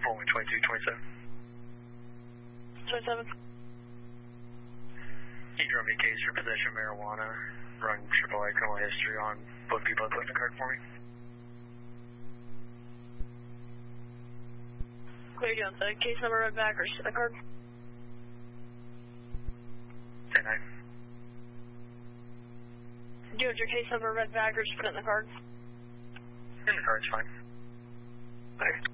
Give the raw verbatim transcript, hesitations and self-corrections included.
following twenty-two twenty-seven. twenty-seven. You draw me a case for possession of marijuana, run triple A criminal history on both people that put in the card for me. What are you doing? The case number read back or the card? ten nine. Do you want your case number read back or just put it in the card? In the card's fine. Okay.